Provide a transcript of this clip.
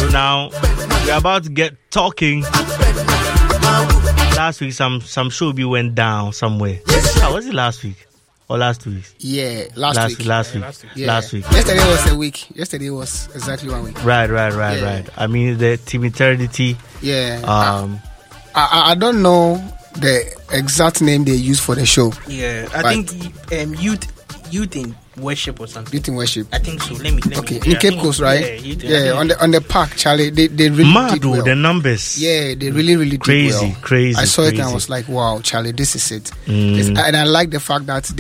Now we're about to get talking. Last week, some show went down somewhere. Was it last week or last 2 weeks? Yeah, last week. Last week. Yesterday was a week. Yesterday was exactly 1 week. Right. I mean, the Team Eternity. Yeah. I don't know the exact name they use for the show. Yeah, I think youth in worship or something. Youth in worship. I think so. Let me. Okay, in Cape Coast, right? Yeah, on the park, Charlie. They really did well. The numbers. Yeah, they really did well. Crazy. I saw it and I was like, wow, Charlie, this is it. And I like the fact that